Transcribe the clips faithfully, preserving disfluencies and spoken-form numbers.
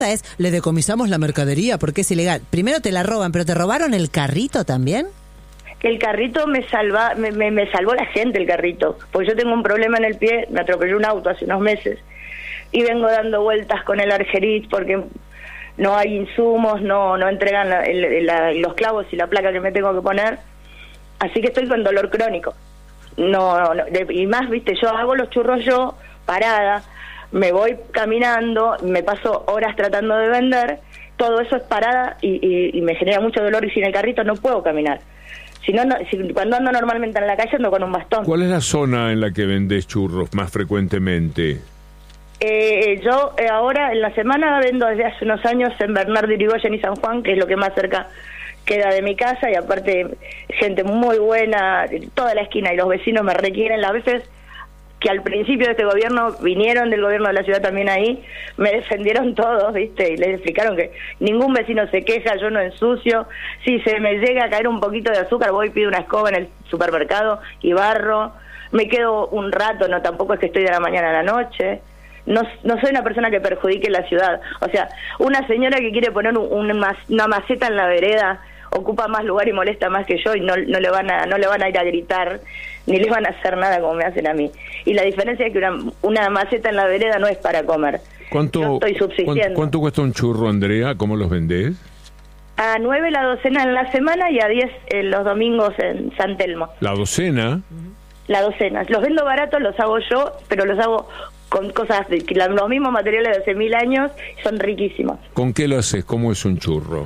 es, le decomisamos la mercadería porque es ilegal. Primero te la roban, pero ¿te robaron el carrito también? El carrito me salva, me, me, me salvó la gente el carrito, porque yo tengo un problema en el pie, me atropelló un auto hace unos meses y vengo dando vueltas con el Argerich porque no hay insumos, no no entregan la, el, la, los clavos y la placa que me tengo que poner, así que estoy con dolor crónico. No, no de, y más, viste, yo hago los churros yo, parada, me voy caminando, me paso horas tratando de vender, todo eso es parada y, y, y me genera mucho dolor y sin el carrito no puedo caminar. Si no, no si, cuando ando normalmente en la calle ando con un bastón. ¿Cuál es la zona en la que vendés churros más frecuentemente? Eh, yo eh, ahora en la semana vendo desde hace unos años en Bernardo Irigoyen y San Juan, que es lo que más cerca queda de mi casa, y aparte gente muy buena, toda la esquina, y los vecinos me requieren. Las veces que al principio de este gobierno vinieron del gobierno de la ciudad también ahí, me defendieron todos, ¿viste? Y les explicaron que ningún vecino se queja, yo no ensucio. Si se me llega a caer un poquito de azúcar, voy y pido una escoba en el supermercado y barro. Me quedo un rato, no tampoco es que estoy de la mañana a la noche. No, no soy una persona que perjudique la ciudad. O sea, una señora que quiere poner un, un, una maceta en la vereda ocupa más lugar y molesta más que yo, y no, no le van a no le van a ir a gritar ni le van a hacer nada como me hacen a mí. Y la diferencia es que una, una maceta en la vereda no es para comer. ¿Cuánto, yo estoy subsistiendo. ¿cuánto, ¿Cuánto cuesta un churro, Andrea? ¿Cómo los vendés? A nueve la docena en la semana y a diez eh, los domingos en San Telmo. ¿La docena? La docena. Los vendo baratos, los hago yo, pero los hago con cosas, de, los mismos materiales de hace mil años, son riquísimos. ¿Con qué lo haces? ¿Cómo es un churro?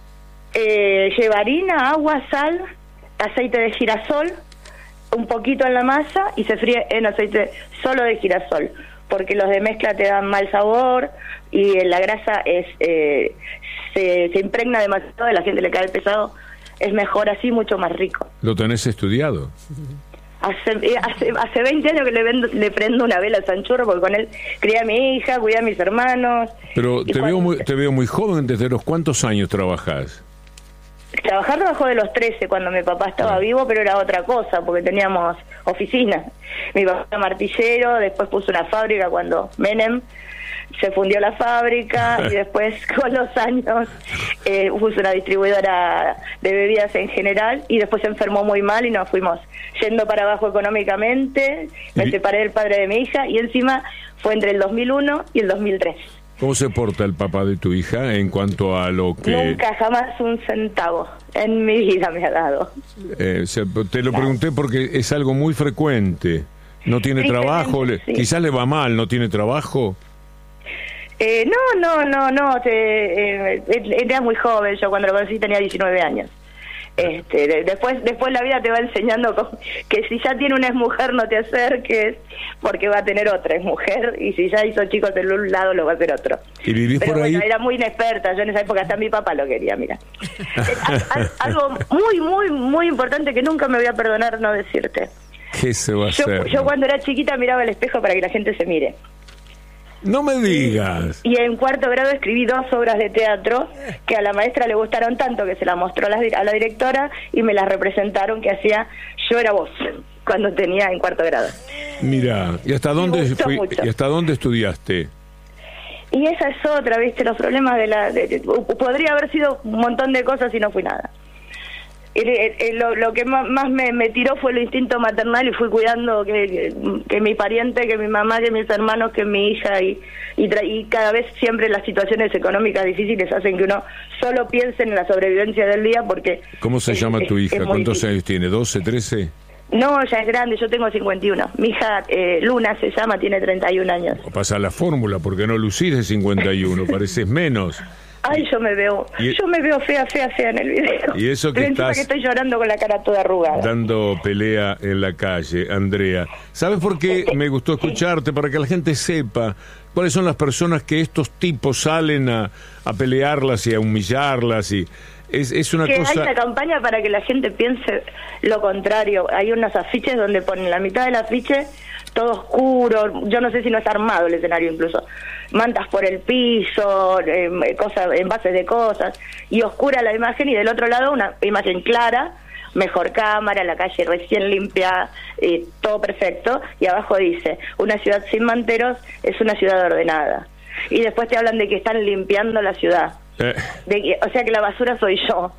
Eh, lleva harina, agua, sal, aceite de girasol, un poquito en la masa y se fríe en aceite solo de girasol, porque los de mezcla te dan mal sabor y la grasa es eh, se, se impregna demasiado, a la gente le cae pesado, es mejor así, mucho más rico. ¿Lo tenés estudiado? Hace, hace, hace veinte años que le, vendo, le prendo una vela al Sanchurro, porque con él crié a mi hija, cuidé a mis hermanos. Pero te veo, muy, te veo muy joven. ¿Desde los cuántos años trabajás? Trabajar trabajó de los trece cuando mi papá estaba ah. vivo, pero era otra cosa, porque teníamos oficina. Mi papá era martillero, después puso una fábrica cuando Menem se fundió la fábrica y después con los años eh, puso una distribuidora de bebidas en general y después se enfermó muy mal y nos fuimos yendo para abajo económicamente. Me ¿Y? separé del padre de mi hija y encima fue entre el dos mil uno y el dos mil tres. ¿Cómo se porta el papá de tu hija en cuanto a lo que...? Nunca, jamás un centavo en mi vida me ha dado. Eh, o sea, te lo pregunté porque es algo muy frecuente. ¿No tiene trabajo? Le, sí. Quizás le va mal, ¿no tiene trabajo? Eh, no, no, no, no. Te, eh, era muy joven, yo cuando lo conocí tenía diecinueve años. Este, de, después después la vida te va enseñando con, que si ya tiene una exmujer no te acerques porque va a tener otra exmujer, y si ya hizo chicos en un lado lo va a hacer otro. ¿Y vivís Pero por bueno, ahí? Era muy inexperta, yo en esa época hasta mi papá lo quería, mira. Algo muy, muy, muy importante que nunca me voy a perdonar no decirte. ¿Qué se va a yo, hacer? Yo cuando era chiquita miraba al espejo para que la gente se mire. No me digas. Y en cuarto grado escribí dos obras de teatro que a la maestra le gustaron tanto que se las mostró a la, a la directora y me las representaron, que hacía Yo era vos, cuando tenía en cuarto grado. Mira, ¿y hasta dónde fui, y hasta dónde estudiaste? Y esa es otra, ¿viste? Los problemas de la... De, de, podría haber sido un montón de cosas y no fui nada. El, el, el, lo, lo que más, más me, me tiró fue el instinto maternal y fui cuidando que, que, que mi pariente, que mi mamá, que mis hermanos, que mi hija y, y, tra y cada vez siempre las situaciones económicas difíciles hacen que uno solo piense en la sobrevivencia del día porque... ¿Cómo se es, llama tu hija? ¿Cuántos difícil. años tiene? ¿doce, trece? No, ya es grande, yo tengo cincuenta y uno. Mi hija eh, Luna se llama, tiene treinta y un años. Pasa la fórmula, porque no lucís de cincuenta y uno, pareces menos. Ay, yo me veo, y, yo me veo fea, fea, fea en el video. Y eso que estás que estoy llorando con la cara toda arrugada. Dando pelea en la calle, Andrea. ¿Sabes por qué me gustó escucharte? Para que la gente sepa cuáles son las personas que estos tipos salen a, a pelearlas y a humillarlas. Y es, es una que cosa... Hay una campaña para que la gente piense lo contrario. Hay unos afiches donde ponen la mitad del afiche todo oscuro, yo no sé si no es armado el escenario incluso, mantas por el piso, eh, cosas, envases de cosas, y oscura la imagen, y del otro lado una imagen clara, mejor cámara, la calle recién limpia, eh, todo perfecto, y abajo dice, una ciudad sin manteros es una ciudad ordenada. y después te hablan de que están limpiando la ciudad. Eh. De que, o sea que la basura soy yo.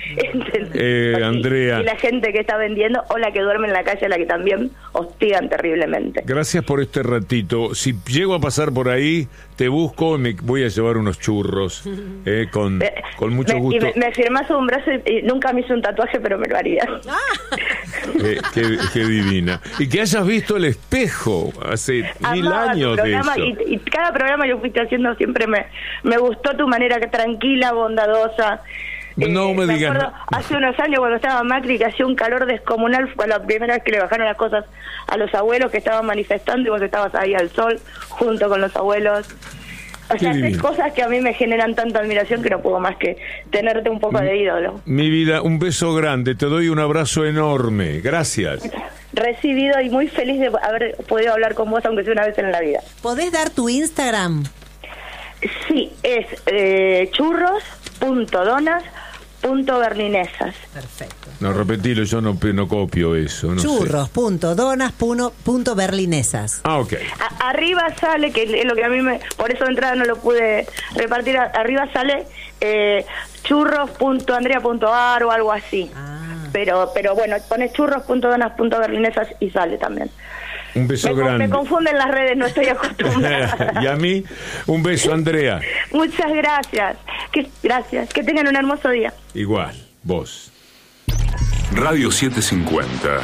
eh, Andrea. Y la gente que está vendiendo o la que duerme en la calle, a la que también hostigan terriblemente. Gracias por este ratito. Si llego a pasar por ahí, te busco y me voy a llevar unos churros eh, con, me, con mucho me, gusto. Y me, me firmás un brazo y, y nunca me hice un tatuaje, pero me lo haría. eh, qué, qué divina. Y que hayas visto El Espejo hace Amaba mil años de eso. Y, y cada programa yo fuiste haciendo siempre me, me gustó tu manera que tranquila, bondadosa. No eh, me, me digas acuerdo, no. hace unos años cuando estaba Macri, que hacía un calor descomunal, fue la primera vez que le bajaron las cosas a los abuelos que estaban manifestando y vos estabas ahí al sol junto con los abuelos. O sea, haces cosas que a mí me generan tanta admiración que no puedo más que tenerte un poco de ídolo. Mi vida, un beso grande, te doy un abrazo enorme. Gracias. Recibido y muy feliz de haber podido hablar con vos, aunque sea una vez en la vida. ¿Podés dar tu Instagram? Sí, es eh, churros punto donas punto berlinesas. Perfecto. No, repetilo, yo no, no copio eso. No churros punto donas punto berlinesas. Ah, ok. A, arriba sale, que es lo que a mí me... Por eso de entrada no lo pude repartir. A, arriba sale eh, churros punto andrea punto ar o algo así. Ah. Pero pero bueno, pones churros punto donas punto berlinesas y sale también. Un beso me, grande. Me confunden las redes, no estoy acostumbrada. Y a mí, un beso, Andrea. Muchas gracias. Que, gracias. Que tengan un hermoso día. Igual, vos. Radio setecientos cincuenta.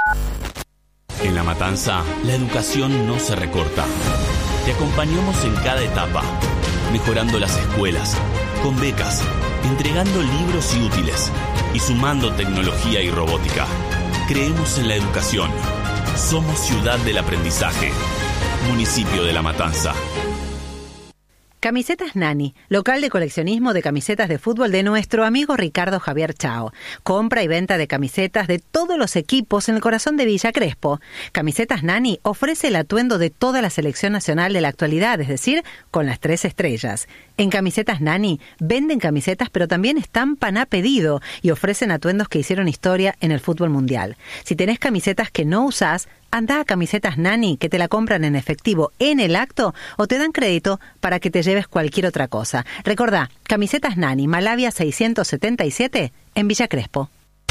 En La Matanza, la educación no se recorta. Te acompañamos en cada etapa, mejorando las escuelas, con becas, entregando libros y útiles, y sumando tecnología y robótica. Creemos en la educación. Somos Ciudad del Aprendizaje, municipio de La Matanza. Camisetas Nani, local de coleccionismo de camisetas de fútbol de nuestro amigo Ricardo Javier Chao. Compra y venta de camisetas de todos los equipos en el corazón de Villa Crespo. Camisetas Nani ofrece el atuendo de toda la selección nacional de la actualidad, es decir, con las tres estrellas. En Camisetas Nani venden camisetas, pero también estampan a pedido y ofrecen atuendos que hicieron historia en el fútbol mundial. Si tenés camisetas que no usás, anda a Camisetas Nani, que te la compran en efectivo en el acto o te dan crédito para que te lleves cualquier otra cosa. Recordá, Camisetas Nani, Malavia seiscientos setenta y siete, en Villa Crespo.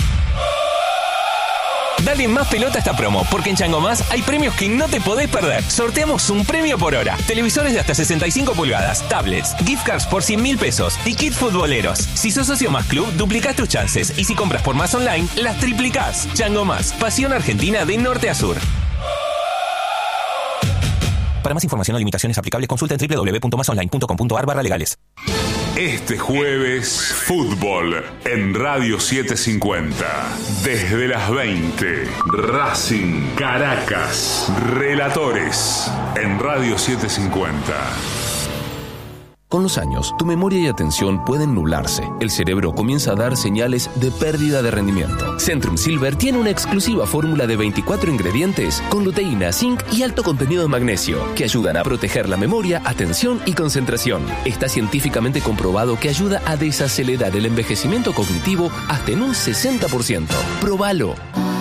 Dale más pelota a esta promo, porque en Chango Más hay premios que no te podés perder. Sorteamos un premio por hora. Televisores de hasta sesenta y cinco pulgadas, tablets, gift cards por cien mil pesos y kit futboleros. Si sos socio Más Club, duplicás tus chances. Y si compras por Más Online, las triplicás. Chango Más, pasión argentina de norte a sur. Para más información o limitaciones aplicables, consulta en doble u doble u doble u punto más online punto com punto a r barra legales. Este jueves, fútbol en Radio setecientos cincuenta. Desde las veinte, Racing Caracas. Relatores en Radio setecientos cincuenta. Con los años, tu memoria y atención pueden nublarse. El cerebro comienza a dar señales de pérdida de rendimiento. Centrum Silver tiene una exclusiva fórmula de veinticuatro ingredientes con luteína, zinc y alto contenido de magnesio que ayudan a proteger la memoria, atención y concentración. Está científicamente comprobado que ayuda a desacelerar el envejecimiento cognitivo hasta en un sesenta por ciento. ¡Próbalo!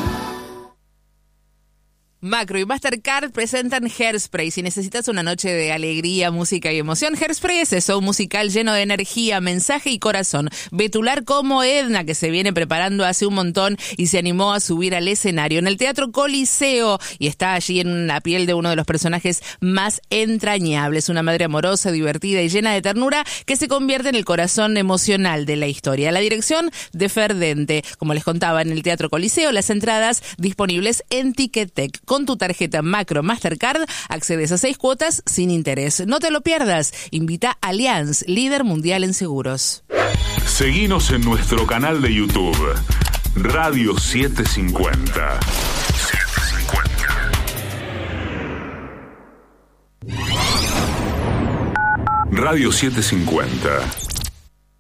Macro y Mastercard presentan Hairspray. Si necesitas una noche de alegría, música y emoción, Hairspray es eso, un musical lleno de energía, mensaje y corazón. Betular como Edna, que se viene preparando hace un montón y se animó a subir al escenario en el Teatro Coliseo y está allí en la piel de uno de los personajes más entrañables. Una madre amorosa, divertida y llena de ternura que se convierte en el corazón emocional de la historia. La dirección de Ferdente. Como les contaba, en el Teatro Coliseo, las entradas disponibles en Ticketek. Con tu tarjeta Macro Mastercard accedes a seis cuotas sin interés. No te lo pierdas. Invita a Allianz, líder mundial en seguros. Seguinos en nuestro canal de YouTube, Radio setecientos cincuenta. Radio setecientos cincuenta.